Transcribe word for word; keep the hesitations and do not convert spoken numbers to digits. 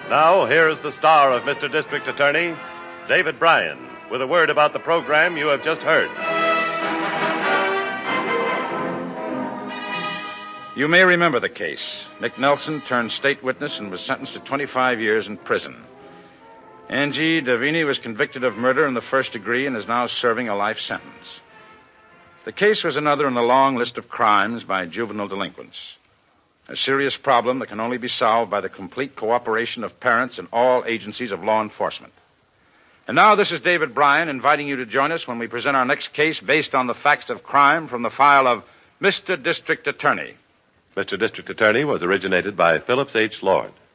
Now, here is the star of Mister District Attorney, David Bryan, with a word about the program you have just heard. You may remember the case. Nick Nelson turned state witness and was sentenced to twenty-five years in prison. Angie Davini was convicted of murder in the first degree and is now serving a life sentence. The case was another in the long list of crimes by juvenile delinquents. A serious problem that can only be solved by the complete cooperation of parents and all agencies of law enforcement. And now this is David Bryan inviting you to join us when we present our next case based on the facts of crime from the file of Mister District Attorney. Mister District Attorney was originated by Phillips H. Lord.